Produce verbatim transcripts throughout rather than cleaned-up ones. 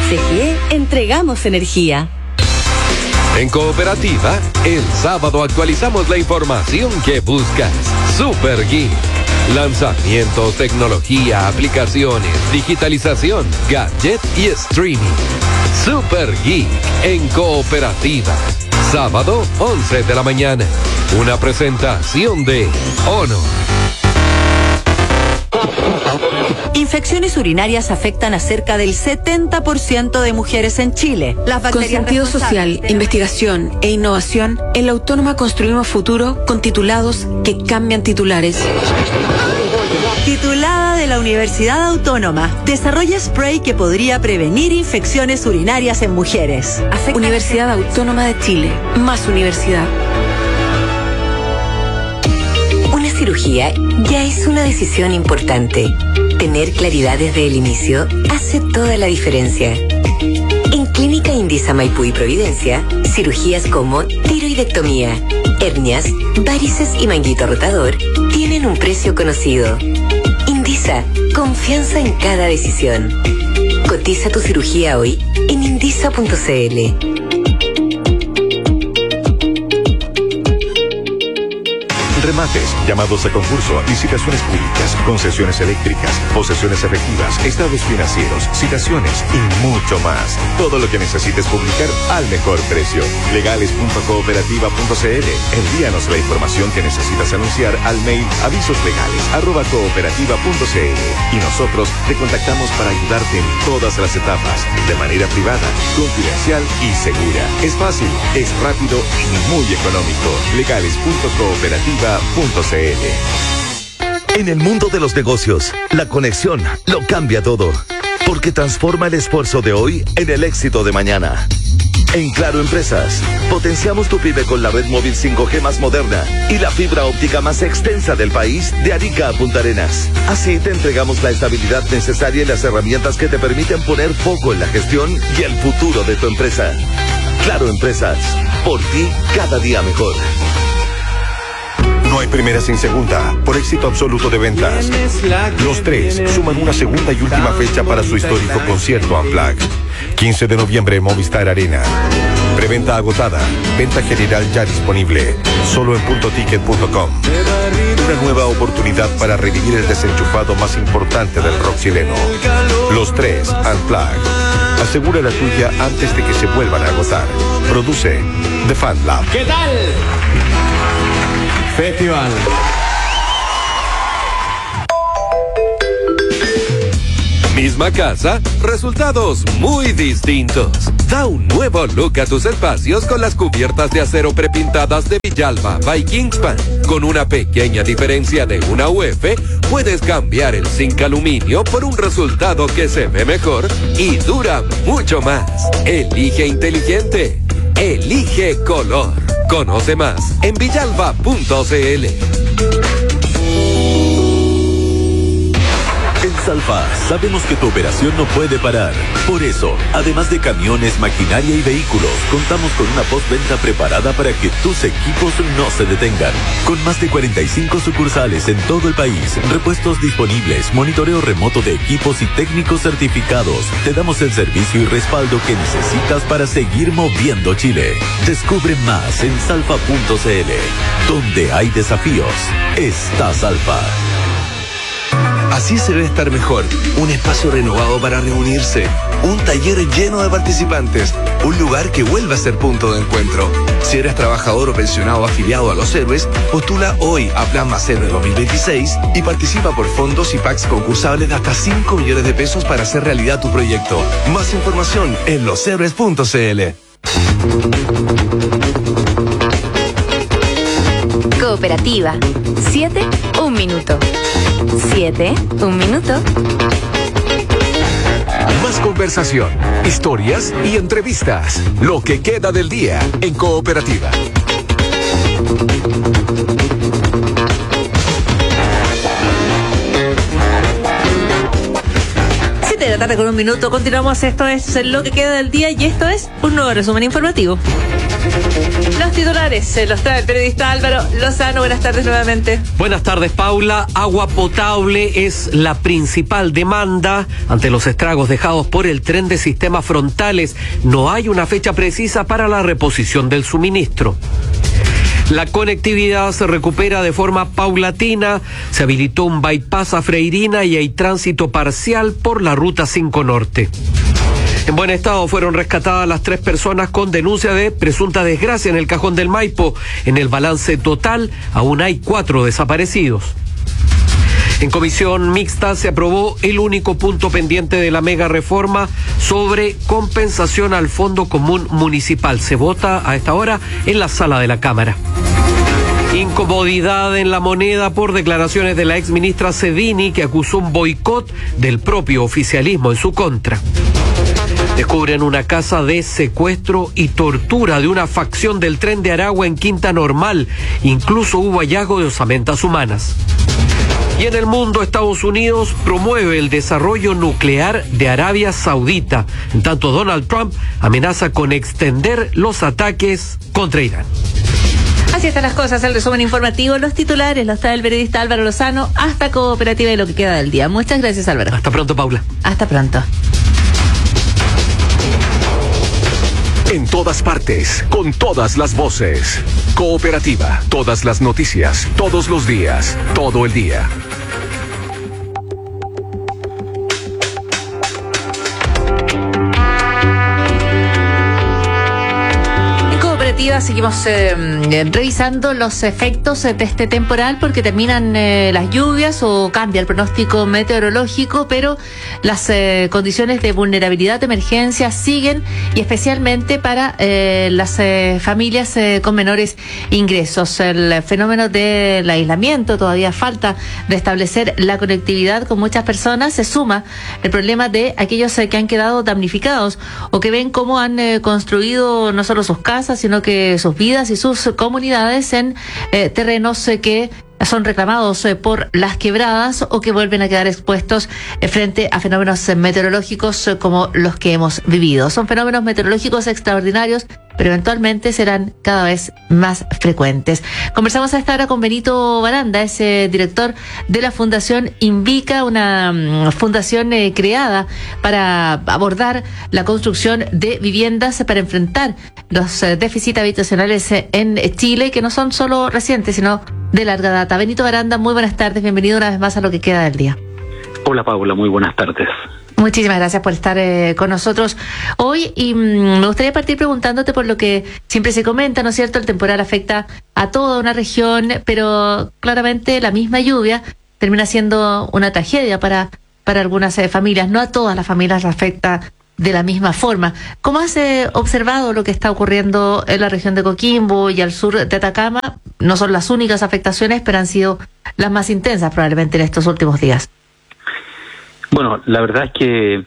C G E entregamos energía. En Cooperativa, el sábado actualizamos la información que buscas. Super Geek. Lanzamientos, tecnología, aplicaciones, digitalización, gadget y streaming. Super Geek en Cooperativa. Sábado, once de la mañana. Una presentación de Honor. Infecciones urinarias afectan a cerca del setenta por ciento de mujeres en Chile. Las Con sentido social, investigación e innovación, en la Autónoma construimos futuro con titulados que cambian titulares. Titulada de la Universidad Autónoma, desarrolla spray que podría prevenir infecciones urinarias en mujeres. Afecta Universidad Autónoma de Chile, más universidad. Una cirugía ya es una decisión importante. Tener claridad desde el inicio hace toda la diferencia. En Clínica Indisa Maipú y Providencia, cirugías como tiroidectomía, hernias, varices y manguito rotador tienen un precio conocido. Indisa, confianza en cada decisión. Cotiza tu cirugía hoy en indisa punto c l. Remates, llamados a concurso, licitaciones públicas, concesiones eléctricas, posesiones efectivas, estados financieros, citaciones y mucho más. Todo lo que necesites publicar al mejor precio. legales punto cooperativa punto c l. Envíanos la información que necesitas anunciar al mail avisoslegales arroba cooperativa punto c l y nosotros te contactamos para ayudarte en todas las etapas, de manera privada, confidencial y segura. Es fácil, es rápido y muy económico. legales punto cooperativa punto c l. En el mundo de los negocios, la conexión lo cambia todo, porque transforma el esfuerzo de hoy en el éxito de mañana. En Claro Empresas, potenciamos tu pyme con la red móvil cinco G más moderna y la fibra óptica más extensa del país, de Arica a Punta Arenas. Así te entregamos la estabilidad necesaria y las herramientas que te permiten poner foco en la gestión y el futuro de tu empresa. Claro Empresas, por ti cada día mejor. No hay primera sin segunda, por éxito absoluto de ventas. Los Tres suman una segunda y última fecha para su histórico concierto Unplugged. quince de noviembre en Movistar Arena. Preventa agotada, venta general ya disponible, solo en punto ticket punto com. Una nueva oportunidad para revivir el desenchufado más importante del rock chileno. Los Tres Unplugged. Asegura la tuya antes de que se vuelvan a agotar. Produce The Fan Lab. ¿Qué tal? Festival. Misma casa, resultados muy distintos. Da un nuevo look a tus espacios con las cubiertas de acero prepintadas de Villalba by Kingspan. Con una pequeña diferencia de una U F, puedes cambiar el zinc aluminio por un resultado que se ve mejor y dura mucho más. Elige inteligente. Elige color. Conoce más en villalba punto c l. En Salfa sabemos que tu operación no puede parar. Por eso, además de camiones, maquinaria y vehículos, contamos con una postventa preparada para que tus equipos no se detengan. Con más de cuarenta y cinco sucursales en todo el país, repuestos disponibles, monitoreo remoto de equipos y técnicos certificados, te damos el servicio y respaldo que necesitas para seguir moviendo Chile. Descubre más en salfa punto c l. Donde hay desafíos, está Salfa. Así se debe estar mejor. Un espacio renovado para reunirse. Un taller lleno de participantes. Un lugar que vuelva a ser punto de encuentro. Si eres trabajador o pensionado afiliado a Los Héroes, postula hoy a Plan Más Héroe dos mil veintiséis y participa por fondos y packs concursables de hasta cinco millones de pesos para hacer realidad tu proyecto. Más información en los héroes punto c l. Cooperativa. Siete, un minuto. Siete, un minuto. Más conversación, historias y entrevistas. Lo que queda del día en Cooperativa. siete de la tarde con un minuto. Continuamos, esto es Lo que queda del día y esto es un nuevo resumen informativo. Los titulares se los trae el periodista Álvaro Lozano. Buenas tardes nuevamente. Buenas tardes, Paula. Agua potable es la principal demanda ante los estragos dejados por el tren de sistemas frontales. No hay una fecha precisa para la reposición del suministro. La conectividad se recupera de forma paulatina, se habilitó un bypass a Freirina y hay tránsito parcial por la ruta cinco Norte. En buen estado fueron rescatadas las tres personas con denuncia de presunta desgracia en el Cajón del Maipo. En el balance total aún hay cuatro desaparecidos. En comisión mixta se aprobó el único punto pendiente de la mega reforma sobre compensación al Fondo Común Municipal. Se vota a esta hora en la sala de la Cámara. Incomodidad en La Moneda por declaraciones de la exministra Cedini, que acusó un boicot del propio oficialismo en su contra. Descubren una casa de secuestro y tortura de una facción del Tren de Aragua en Quinta Normal. Incluso hubo hallazgo de osamentas humanas. Y en el mundo, Estados Unidos promueve el desarrollo nuclear de Arabia Saudita. En tanto, Donald Trump amenaza con extender los ataques contra Irán. Así están las cosas, el resumen informativo, los titulares, los trae el periodista Álvaro Lozano, hasta Cooperativa y lo que queda del día. Muchas gracias, Álvaro. Hasta pronto, Paula. Hasta pronto. En todas partes, con todas las voces. Cooperativa, todas las noticias, todos los días, todo el día. Seguimos eh, revisando los efectos de este temporal porque terminan eh, las lluvias o cambia el pronóstico meteorológico, pero las eh, condiciones de vulnerabilidad de emergencia siguen, y especialmente para eh, las eh, familias eh, con menores ingresos. El fenómeno del aislamiento, todavía falta de establecer la conectividad con muchas personas, se suma el problema de aquellos eh, que han quedado damnificados o que ven cómo han eh, construido no solo sus casas, sino que sus vidas y sus comunidades en eh, terrenos eh, que son reclamados eh, por las quebradas o que vuelven a quedar expuestos eh, frente a fenómenos eh, meteorológicos eh, como los que hemos vivido. Son fenómenos meteorológicos extraordinarios, pero eventualmente serán cada vez más frecuentes. Conversamos a esta hora con Benito Baranda, es eh, director de la Fundación Invica, una um, fundación eh, creada para abordar la construcción de viviendas para enfrentar los eh, déficits habitacionales eh, en Chile, que no son solo recientes, sino de larga data. Benito Baranda, muy buenas tardes, bienvenido una vez más a Lo que queda del día. Hola, Paula, muy buenas tardes. Muchísimas gracias por estar eh, con nosotros hoy, y mmm, me gustaría partir preguntándote por lo que siempre se comenta, ¿no es cierto? El temporal afecta a toda una región, pero claramente la misma lluvia termina siendo una tragedia para, para algunas eh, familias. No a todas las familias las afecta de la misma forma. ¿Cómo has eh, observado lo que está ocurriendo en la región de Coquimbo y al sur de Atacama? No son las únicas afectaciones, pero han sido las más intensas probablemente en estos últimos días. Bueno, la verdad es que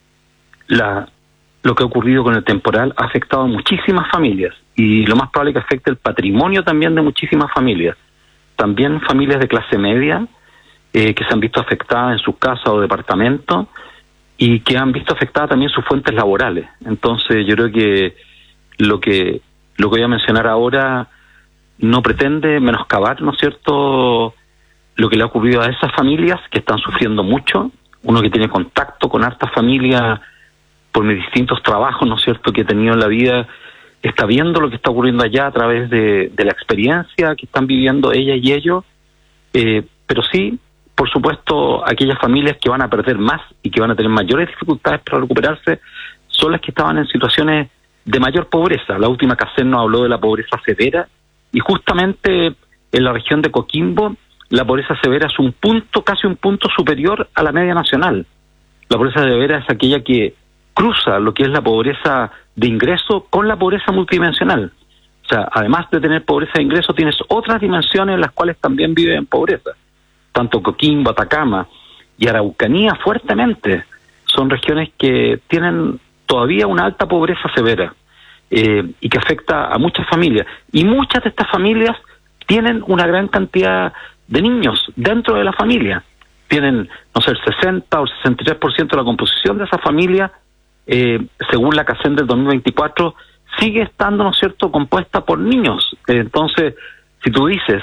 la, lo que ha ocurrido con el temporal ha afectado a muchísimas familias, y lo más probable es que afecte el patrimonio también de muchísimas familias. También familias de clase media eh, que se han visto afectadas en sus casas o departamentos, y que han visto afectadas también sus fuentes laborales. Entonces yo creo que lo que lo que voy a mencionar ahora no pretende menoscabar, ¿no es cierto?, lo que le ha ocurrido a esas familias que están sufriendo mucho. Uno que tiene contacto con hartas familias por mis distintos trabajos, ¿no es cierto?, que he tenido en la vida, está viendo lo que está ocurriendo allá a través de, de la experiencia que están viviendo ellas y ellos, eh, pero sí, por supuesto, aquellas familias que van a perder más y que van a tener mayores dificultades para recuperarse son las que estaban en situaciones de mayor pobreza. La última C A C E N nos habló de la pobreza severa, y justamente en la región de Coquimbo la pobreza severa es un punto, casi un punto superior a la media nacional. La pobreza severa es aquella que cruza lo que es la pobreza de ingreso con la pobreza multidimensional. O sea, además de tener pobreza de ingreso, tienes otras dimensiones en las cuales también viven en pobreza. Tanto Coquimbo, Atacama y Araucanía fuertemente son regiones que tienen todavía una alta pobreza severa eh, y que afecta a muchas familias. Y muchas de estas familias tienen una gran cantidad de niños dentro de la familia. tienen, no sé, el sesenta o el sesenta y tres por ciento de la composición de esa familia, eh, según la CACEN del dos mil veinticuatro, sigue estando, ¿no es cierto?, compuesta por niños. Eh, entonces, si tú dices,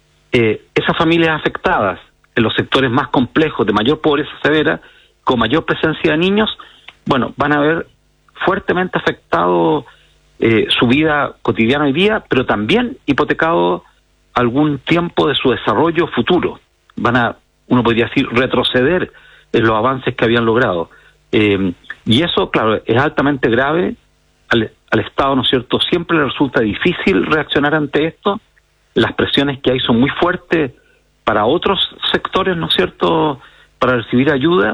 eh, esas familias afectadas en los sectores más complejos, de mayor pobreza severa, con mayor presencia de niños, bueno, van a ver fuertemente afectado eh, su vida cotidiana hoy día, pero también hipotecado algún tiempo de su desarrollo futuro. Van a, uno podría decir, retroceder en los avances que habían logrado. Eh, y eso, claro, es altamente grave. Al, al Estado, ¿no es cierto?, siempre le resulta difícil reaccionar ante esto. Las presiones que hay son muy fuertes para otros sectores, ¿no es cierto?, para recibir ayuda,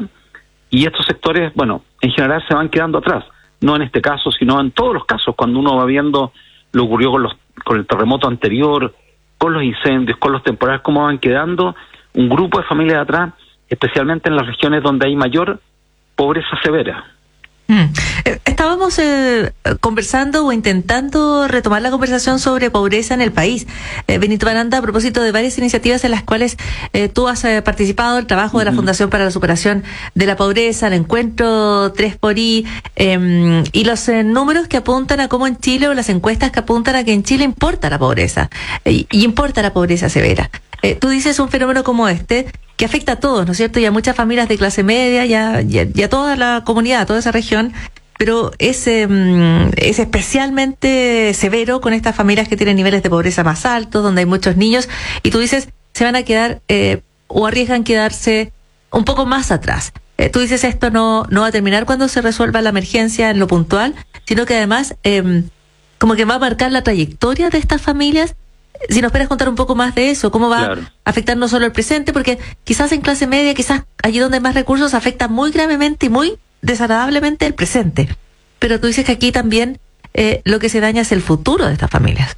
y estos sectores, bueno, en general se van quedando atrás, no en este caso, sino en todos los casos, cuando uno va viendo lo que ocurrió con, los, con el terremoto anterior, con los incendios, con los temporales, cómo van quedando un grupo de familias atrás, especialmente en las regiones donde hay mayor pobreza severa. Mm. Estábamos eh, conversando o intentando retomar la conversación sobre pobreza en el país. Eh, Benito Baranda, a propósito de varias iniciativas en las cuales eh, tú has eh, participado, el trabajo de la Fundación para la Superación de la Pobreza, el encuentro tres por I, eh, y los eh, números que apuntan a cómo en Chile, o las encuestas que apuntan a que en Chile importa la pobreza, eh, y importa la pobreza severa. Eh, tú dices un fenómeno como este, que afecta a todos, ¿no es cierto? Y a muchas familias de clase media, y a, y a, y a toda la comunidad, a toda esa región, pero es, eh, es especialmente severo con estas familias que tienen niveles de pobreza más altos, donde hay muchos niños, y tú dices, se van a quedar, eh, o arriesgan quedarse un poco más atrás. Eh, tú dices, esto no, no va a terminar cuando se resuelva la emergencia en lo puntual, sino que además, eh, como que va a marcar la trayectoria de estas familias. Si nos puedes contar un poco más de eso, cómo va claro. a afectar no solo el presente, porque quizás en clase media, quizás allí donde hay más recursos, afecta muy gravemente y muy desagradablemente el presente. Pero tú dices que aquí también eh, lo que se daña es el futuro de estas familias.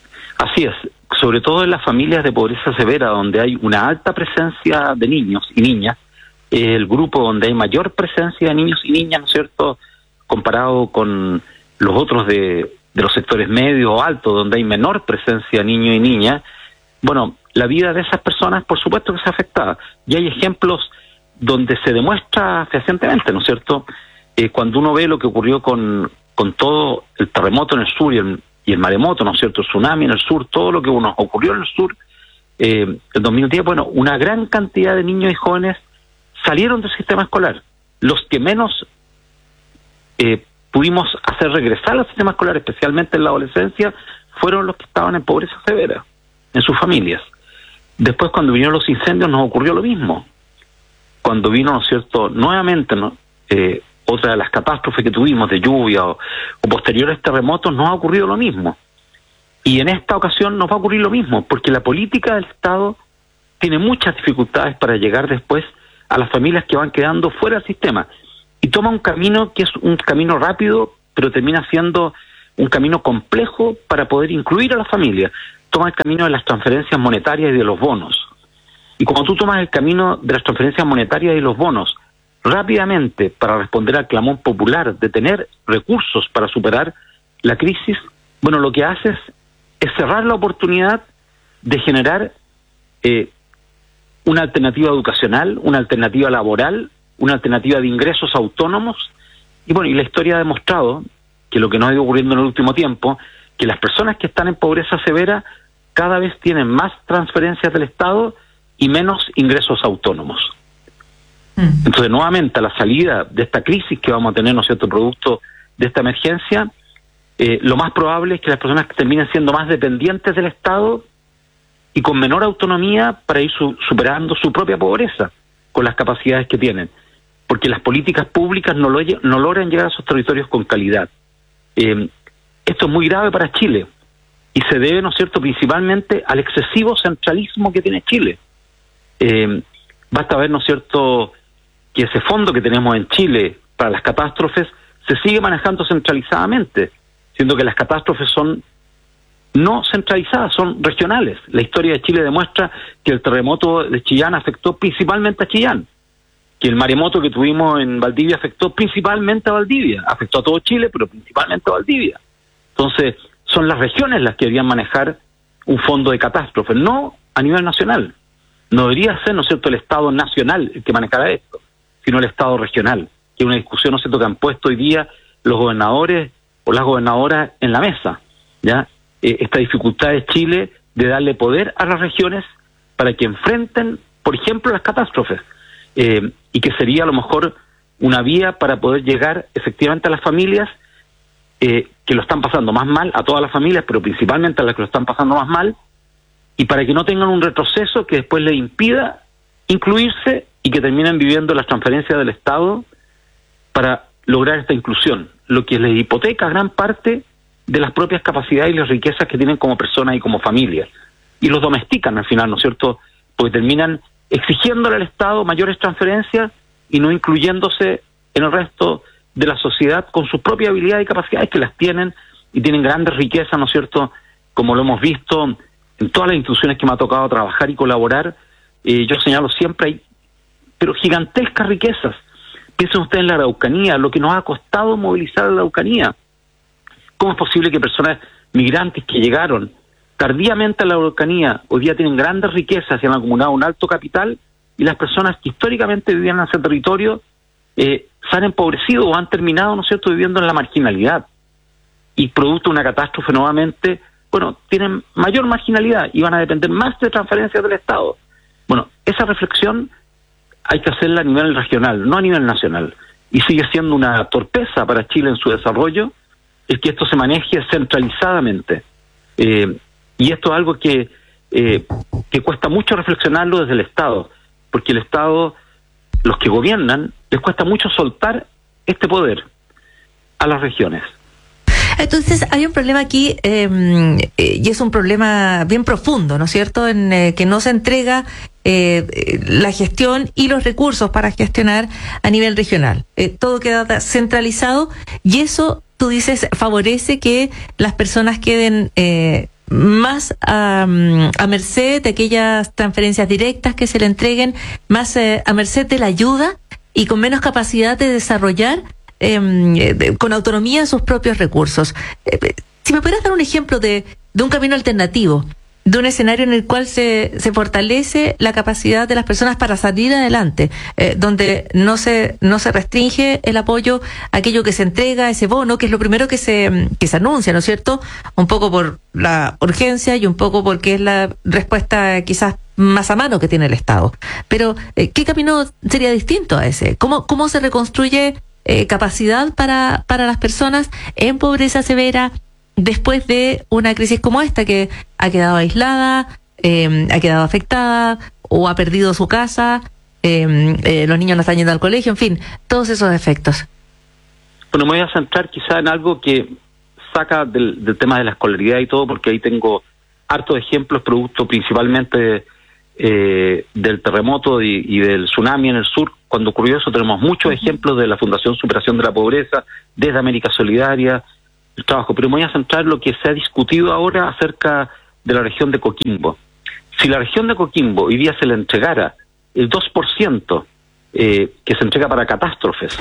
Así es, sobre todo en las familias de pobreza severa, donde hay una alta presencia de niños y niñas, eh, el grupo donde hay mayor presencia de niños y niñas, ¿no es cierto?, comparado con los otros de... de los sectores medios o altos, donde hay menor presencia de niños y niñas, bueno, la vida de esas personas, por supuesto que se afectada. Y hay ejemplos donde se demuestra fehacientemente, ¿no es cierto?, eh, cuando uno ve lo que ocurrió con, con todo el terremoto en el sur y el, y el maremoto, ¿no es cierto?, el tsunami en el sur, todo lo que nos ocurrió en el sur, eh, el dos mil diez, bueno, una gran cantidad de niños y jóvenes salieron del sistema escolar. Los que menos eh, pudimos hacer regresar al sistema escolar, especialmente en la adolescencia, fueron los que estaban en pobreza severa, en sus familias. Después, cuando vinieron los incendios, nos ocurrió lo mismo. Cuando vino, ¿no es cierto?, nuevamente, ¿no?, eh, otra de las catástrofes que tuvimos de lluvia o, o posteriores terremotos, nos ha ocurrido lo mismo. Y en esta ocasión nos va a ocurrir lo mismo, porque la política del Estado tiene muchas dificultades para llegar después a las familias que van quedando fuera del sistema. Y toma un camino que es un camino rápido, pero termina siendo un camino complejo para poder incluir a la familia. Toma el camino de las transferencias monetarias y de los bonos. Y como tú tomas el camino de las transferencias monetarias y los bonos rápidamente para responder al clamor popular de tener recursos para superar la crisis, bueno, lo que haces es cerrar la oportunidad de generar eh, una alternativa educacional, una alternativa laboral, una alternativa de ingresos autónomos. Y bueno, y la historia ha demostrado que lo que nos ha ido ocurriendo en el último tiempo, que las personas que están en pobreza severa cada vez tienen más transferencias del Estado y menos ingresos autónomos. Mm. Entonces, nuevamente, a la salida de esta crisis que vamos a tener, ¿no es cierto?, producto de esta emergencia, eh, lo más probable es que las personas terminen siendo más dependientes del Estado y con menor autonomía para ir su, superando su propia pobreza con las capacidades que tienen, porque las políticas públicas no, lo, no logran llegar a esos territorios con calidad. Eh, esto es muy grave para Chile y se debe, ¿no es cierto?, principalmente al excesivo centralismo que tiene Chile. Eh, basta ver, ¿no es cierto?, que ese fondo que tenemos en Chile para las catástrofes se sigue manejando centralizadamente, siendo que las catástrofes son no centralizadas, son regionales. La historia de Chile demuestra que el terremoto de Chillán afectó principalmente a Chillán, que el maremoto que tuvimos en Valdivia afectó principalmente a Valdivia, afectó a todo Chile, pero principalmente a Valdivia. Entonces, son las regiones las que deberían manejar un fondo de catástrofes, no a nivel nacional. no debería ser, ¿no es cierto?, el Estado nacional el que manejara esto, sino el Estado regional, que es una discusión, ¿no es cierto?, que han puesto hoy día los gobernadores o las gobernadoras en la mesa, ¿ya? Eh, esta dificultad de Chile de darle poder a las regiones para que enfrenten, por ejemplo, las catástrofes, eh, y que sería a lo mejor una vía para poder llegar efectivamente a las familias eh, que lo están pasando más mal, a todas las familias, pero principalmente a las que lo están pasando más mal, y para que no tengan un retroceso que después les impida incluirse y que terminen viviendo las transferencias del Estado para lograr esta inclusión, lo que les hipoteca gran parte de las propias capacidades y las riquezas que tienen como personas y como familias, y los domestican al final, ¿no es cierto?, porque terminan exigiéndole al Estado mayores transferencias y no incluyéndose en el resto de la sociedad con sus propias habilidades y capacidades, que las tienen y tienen grandes riquezas, ¿no es cierto?, como lo hemos visto en todas las instituciones que me ha tocado trabajar y colaborar. Eh, yo señalo siempre, hay pero gigantescas riquezas. Piensen ustedes en la Araucanía, lo que nos ha costado movilizar a la Araucanía. ¿Cómo es posible que personas migrantes que llegaron tardíamente a la Araucanía hoy día tienen grandes riquezas y han acumulado un alto capital, y las personas que históricamente vivían en ese territorio eh, se han empobrecido o han terminado, ¿no es cierto?, viviendo en la marginalidad, y producto de una catástrofe nuevamente, bueno, tienen mayor marginalidad y van a depender más de transferencias del Estado? Bueno, esa reflexión hay que hacerla a nivel regional, no a nivel nacional, y sigue siendo una torpeza para Chile en su desarrollo el que esto se maneje centralizadamente. Eh, y esto es algo que, eh, que cuesta mucho reflexionarlo desde el Estado, porque el Estado, los que gobiernan, les cuesta mucho soltar este poder a las regiones. Entonces hay un problema aquí, eh, eh, y es un problema bien profundo, ¿no es cierto?, en eh, que no se entrega eh, la gestión y los recursos para gestionar a nivel regional. Eh, todo queda centralizado, y eso, tú dices, favorece que las personas queden eh, más a, a merced de aquellas transferencias directas que se le entreguen, más eh, a merced de la ayuda y con menos capacidad de desarrollar Eh, de, con autonomía sus propios recursos. Eh, si me pudieras dar un ejemplo de, de un camino alternativo, de un escenario en el cual se, se fortalece la capacidad de las personas para salir adelante, eh, donde no se no se restringe el apoyo a aquello que se entrega, ese bono, que es lo primero que se que se anuncia, ¿no es cierto?, un poco por la urgencia y un poco porque es la respuesta quizás más a mano que tiene el Estado. Pero, eh, ¿qué camino sería distinto a ese? ¿Cómo, cómo se reconstruye Eh, capacidad para, para las personas en pobreza severa después de una crisis como esta, que ha quedado aislada, eh, ha quedado afectada o ha perdido su casa, eh, eh, los niños no están yendo al colegio, en fin, todos esos efectos? Bueno, me voy a centrar quizá en algo que saca del, del tema de la escolaridad y todo, porque ahí tengo hartos ejemplos, producto principalmente eh, del terremoto y, y del tsunami en el sur. Cuando ocurrió eso tenemos muchos uh-huh. ejemplos de la Fundación Superación de la Pobreza, desde América Solidaria, el trabajo. Pero me voy a centrar en lo que se ha discutido ahora acerca de la región de Coquimbo. Si la región de Coquimbo hoy día se le entregara el dos por ciento eh, que se entrega para catástrofes,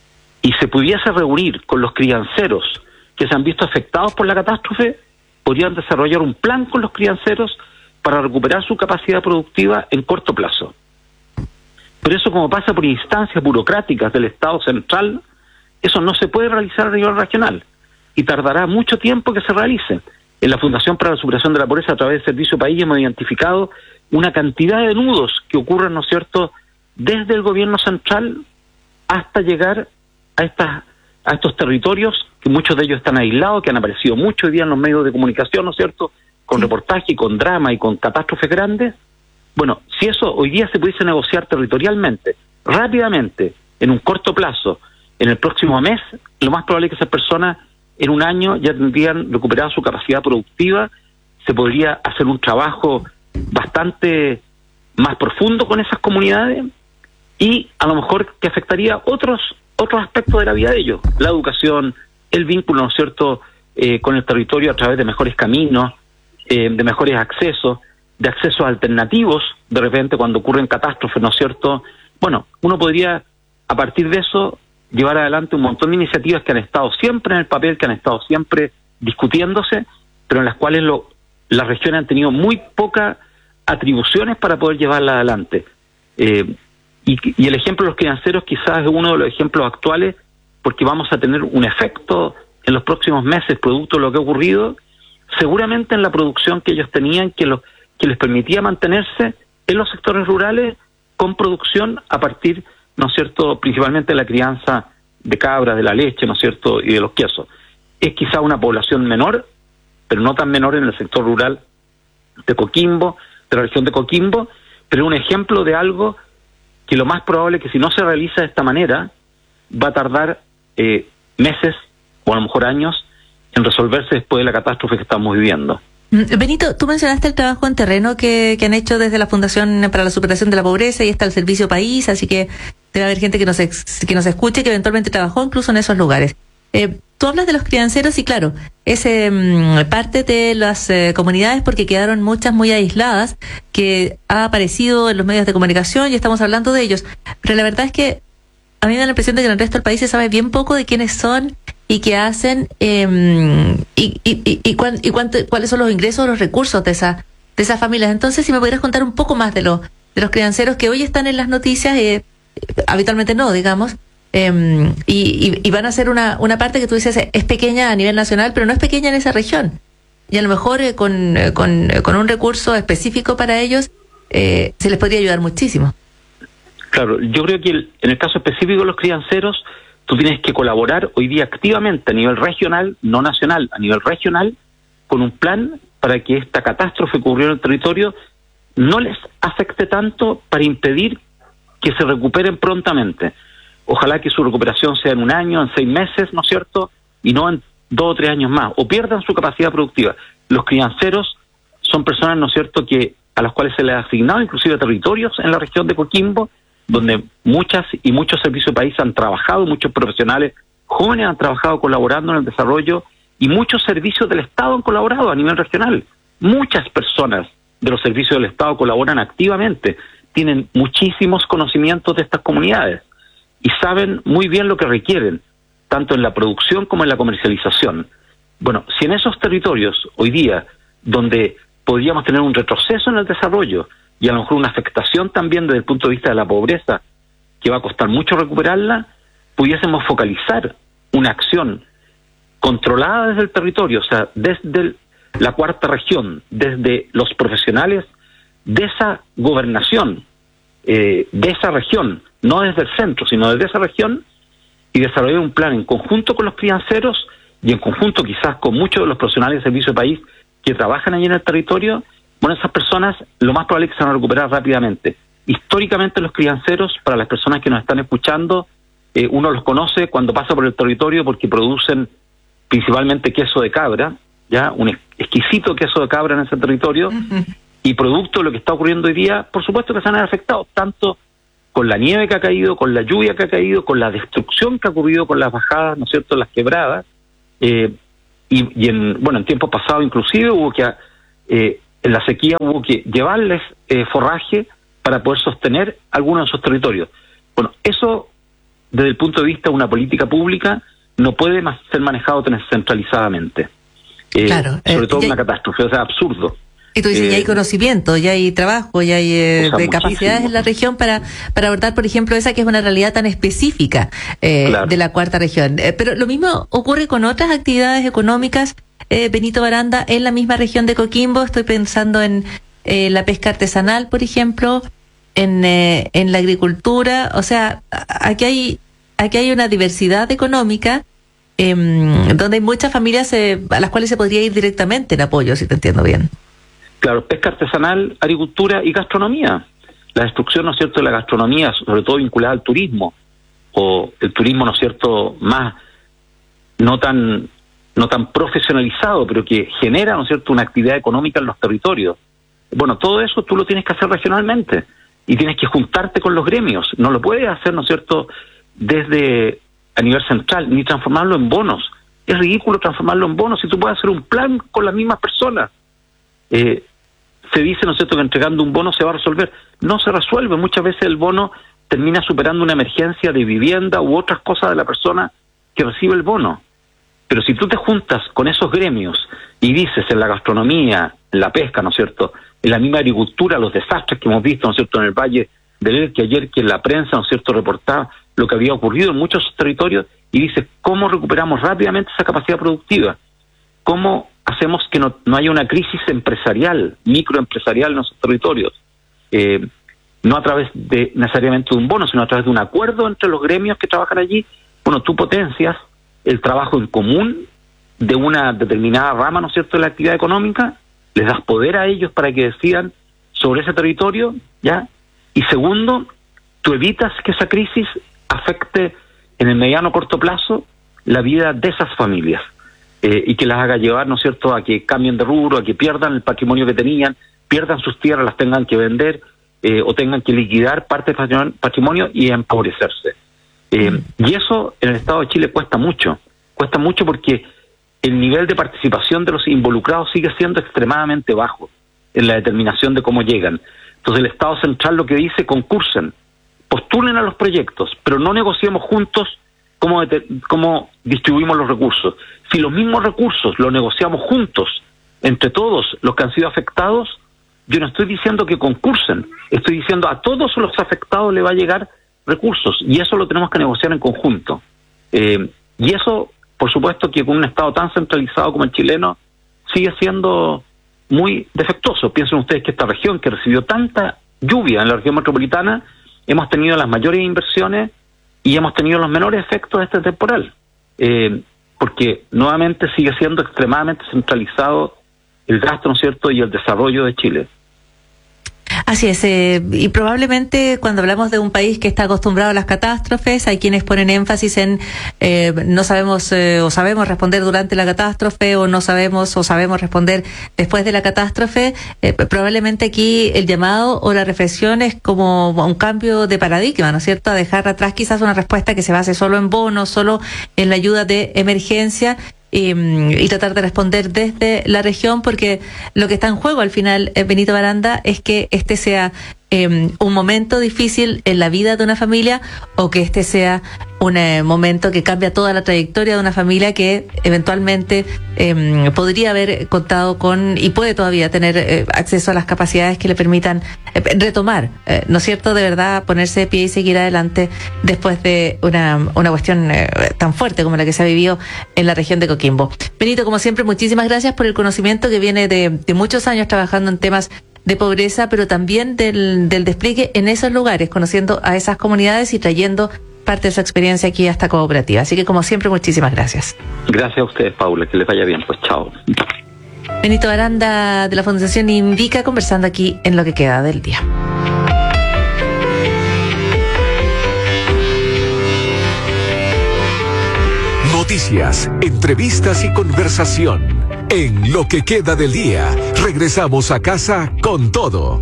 y se pudiese reunir con los crianceros que se han visto afectados por la catástrofe, podrían desarrollar un plan con los crianceros para recuperar su capacidad productiva en corto plazo. Pero eso, como pasa por instancias burocráticas del Estado central, eso no se puede realizar a nivel regional y tardará mucho tiempo que se realice. En la Fundación para la Superación de la Pobreza, a través del Servicio País, hemos identificado una cantidad de nudos que ocurren, ¿no es cierto?, desde el gobierno central hasta llegar a estas a estos territorios, que muchos de ellos están aislados, que han aparecido mucho hoy día en los medios de comunicación, ¿no es cierto?, con reportaje, con drama y con catástrofes grandes. Bueno, si eso hoy día se pudiese negociar territorialmente, rápidamente, en un corto plazo, en el próximo mes, lo más probable es que esas personas en un año ya tendrían recuperado su capacidad productiva, se podría hacer un trabajo bastante más profundo con esas comunidades y a lo mejor que afectaría otros otros aspectos de la vida de ellos, la educación, el vínculo, ¿no es cierto?, eh, con el territorio a través de mejores caminos, eh, de mejores accesos, de accesos alternativos, de repente cuando ocurren catástrofes, ¿no es cierto? Bueno, uno podría, a partir de eso, llevar adelante un montón de iniciativas que han estado siempre en el papel, que han estado siempre discutiéndose, pero en las cuales lo, las regiones han tenido muy poca atribuciones para poder llevarla adelante. Eh, y, y el ejemplo de los crianceros quizás es uno de los ejemplos actuales, porque vamos a tener un efecto en los próximos meses, producto de lo que ha ocurrido, seguramente en la producción que ellos tenían, que, lo, que les permitía mantenerse en los sectores rurales con producción a partir, ¿no es cierto?, principalmente de la crianza de cabras, de la leche, ¿no es cierto?, y de los quesos. Es quizá una población menor, pero no tan menor en el sector rural de Coquimbo, de la región de Coquimbo, pero un ejemplo de algo que lo más probable es que si no se realiza de esta manera, va a tardar eh, meses o a lo mejor años en resolverse después de la catástrofe que estamos viviendo. Benito, tú mencionaste el trabajo en terreno que, que han hecho desde la Fundación para la Superación de la Pobreza, y está el Servicio País, así que debe haber gente que nos, ex, que nos escuche, que eventualmente trabajó incluso en esos lugares. Eh, tú hablas de los crianceros y claro, es eh, parte de las eh, comunidades, porque quedaron muchas muy aisladas, que ha aparecido en los medios de comunicación y estamos hablando de ellos. Pero la verdad es que a mí me da la impresión de que en el resto del país se sabe bien poco de quiénes son y qué hacen, eh, y, y, y, y, cuán, y cuánto, cuáles son los ingresos o los recursos de, esa, de esas familias. Entonces, si me pudieras contar un poco más de, lo, de los crianceros que hoy están en las noticias, eh, habitualmente no, digamos, eh, y, y, y van a ser una, una parte que tú dices es pequeña a nivel nacional, pero no es pequeña en esa región. Y a lo mejor eh, con, eh, con, eh, con un recurso específico para ellos eh, se les podría ayudar muchísimo. Claro, yo creo que el, en el caso específico de los crianceros, tú tienes que colaborar hoy día activamente a nivel regional, no nacional, a nivel regional, con un plan para que esta catástrofe que ocurrió en el territorio no les afecte tanto, para impedir que se recuperen prontamente. Ojalá que su recuperación sea en un año, en seis meses, ¿no es cierto?, y no en dos o tres años más, o pierdan su capacidad productiva. Los crianceros son personas, ¿no es cierto?, que a las cuales se les ha asignado inclusive territorios en la región de Coquimbo, donde muchas y muchos servicios de país han trabajado, muchos profesionales jóvenes han trabajado colaborando en el desarrollo, y muchos servicios del Estado han colaborado a nivel regional. Muchas personas de los servicios del Estado colaboran activamente, tienen muchísimos conocimientos de estas comunidades y saben muy bien lo que requieren, tanto en la producción como en la comercialización. Bueno, si en esos territorios hoy día, donde podríamos tener un retroceso en el desarrollo y a lo mejor una afectación también desde el punto de vista de la pobreza, que va a costar mucho recuperarla, pudiésemos focalizar una acción controlada desde el territorio, o sea, desde el, la cuarta región, desde los profesionales de esa gobernación, eh, de esa región, no desde el centro, sino desde esa región, y desarrollar un plan en conjunto con los crianceros y en conjunto quizás con muchos de los profesionales de servicio de país que trabajan allí en el territorio. Bueno, esas personas lo más probable es que se van a recuperar rápidamente. Históricamente los crianceros, para las personas que nos están escuchando, eh, uno los conoce cuando pasa por el territorio porque producen principalmente queso de cabra, ya un exquisito queso de cabra en ese territorio, uh-huh. Y producto de lo que está ocurriendo hoy día, por supuesto que se han afectado tanto con la nieve que ha caído, con la lluvia que ha caído, con la destrucción que ha ocurrido con las bajadas, ¿no es cierto?, las quebradas, eh, y, y en, bueno, en tiempos pasados inclusive hubo que... Eh, en la sequía hubo que llevarles eh, forraje para poder sostener algunos de esos territorios. Bueno, eso desde el punto de vista de una política pública no puede más ser manejado tan centralizadamente. Eh, claro, sobre eh, todo ya, una catástrofe, o sea, absurdo. Y tú dices, eh, ya hay conocimiento, ya hay trabajo, ya hay eh, o sea, capacidades en la región para, para abordar, por ejemplo, esa que es una realidad tan específica eh, claro. de la cuarta región. Eh, pero lo mismo ocurre con otras actividades económicas, Eh, Benito Baranda, en la misma región de Coquimbo. Estoy pensando en eh, la pesca artesanal, por ejemplo, en eh, en la agricultura. O sea, aquí hay aquí hay una diversidad económica eh, donde hay muchas familias eh, a las cuales se podría ir directamente en apoyo, si te entiendo bien. Claro, pesca artesanal, agricultura y gastronomía. La destrucción, ¿no es cierto?, de la gastronomía, sobre todo vinculada al turismo, o el turismo, ¿no es cierto?, más no tan no tan profesionalizado, pero que genera, ¿no es cierto?, una actividad económica en los territorios. Bueno, todo eso tú lo tienes que hacer regionalmente y tienes que juntarte con los gremios. No lo puedes hacer, ¿no es cierto?, desde a nivel central, ni transformarlo en bonos. Es ridículo transformarlo en bonos si tú puedes hacer un plan con las mismas personas. Eh, se dice, ¿no es cierto?, que entregando un bono se va a resolver. No se resuelve. Muchas veces el bono termina superando una emergencia de vivienda u otras cosas de la persona que recibe el bono. Pero si tú te juntas con esos gremios y dices en la gastronomía, en la pesca, ¿no es cierto?, en la misma agricultura, los desastres que hemos visto, ¿no es cierto?, en el Valle del Elqui ayer, que la prensa, ¿no es cierto?, reportaba lo que había ocurrido en muchos territorios, y dice, ¿cómo recuperamos rápidamente esa capacidad productiva? ¿Cómo hacemos que no, no haya una crisis empresarial, microempresarial en nuestros territorios? Eh, no a través de necesariamente de un bono, sino a través de un acuerdo entre los gremios que trabajan allí. Bueno, tú potencias el trabajo en común de una determinada rama, ¿no es cierto?, de la actividad económica, les das poder a ellos para que decidan sobre ese territorio, ¿ya? Y segundo, tú evitas que esa crisis afecte en el mediano o corto plazo la vida de esas familias, eh, y que las haga llevar, ¿no es cierto?, a que cambien de rubro, a que pierdan el patrimonio que tenían, pierdan sus tierras, las tengan que vender, eh, o tengan que liquidar parte del patrimonio y empobrecerse. Eh, y eso en el Estado de Chile cuesta mucho, cuesta mucho porque el nivel de participación de los involucrados sigue siendo extremadamente bajo en la determinación de cómo llegan. Entonces el Estado central lo que dice, concursen, postulen a los proyectos, pero no negociemos juntos cómo, cómo distribuimos los recursos. Si los mismos recursos los negociamos juntos, entre todos los que han sido afectados, yo no estoy diciendo que concursen, estoy diciendo a todos los afectados le va a llegar recursos, y eso lo tenemos que negociar en conjunto. Eh, y eso, por supuesto, que con un Estado tan centralizado como el chileno, sigue siendo muy defectuoso. Piensen ustedes que esta región, que recibió tanta lluvia en la región metropolitana, hemos tenido las mayores inversiones y hemos tenido los menores efectos de este temporal, eh, porque nuevamente sigue siendo extremadamente centralizado el gasto, ¿no es cierto?, y el desarrollo de Chile. Así es, eh, y probablemente cuando hablamos de un país que está acostumbrado a las catástrofes, hay quienes ponen énfasis en eh, no sabemos eh, o sabemos responder durante la catástrofe, o no sabemos o sabemos responder después de la catástrofe. Eh, probablemente aquí el llamado o la reflexión es como un cambio de paradigma, ¿no es cierto?, a dejar atrás quizás una respuesta que se base solo en bonos, solo en la ayuda de emergencia, Y, y tratar de responder desde la región, porque lo que está en juego al final, eh, Benito Baranda, es que este sea eh, un momento difícil en la vida de una familia, o que este sea un eh, momento que cambia toda la trayectoria de una familia que eventualmente eh, podría haber contado con, y puede todavía tener eh, acceso a las capacidades que le permitan eh, retomar, eh, ¿no es cierto?, de verdad ponerse de pie y seguir adelante después de una, una cuestión eh, tan fuerte como la que se ha vivido en la región de Coquimbo. Benito, como siempre, muchísimas gracias por el conocimiento que viene de, de muchos años trabajando en temas de pobreza, pero también del, del despliegue en esos lugares, conociendo a esas comunidades y trayendo parte de su experiencia aquí a esta cooperativa. Así que, como siempre, muchísimas gracias. Gracias a ustedes, Paula, que les vaya bien, pues chao. Benito Baranda, de la Fundación Indica, conversando aquí en Lo que queda del día. Noticias, entrevistas y conversación. En Lo que queda del día, regresamos a casa con todo.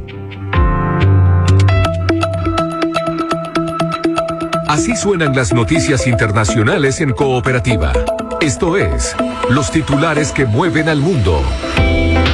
Así suenan las noticias internacionales en Cooperativa. Esto es, los titulares que mueven al mundo.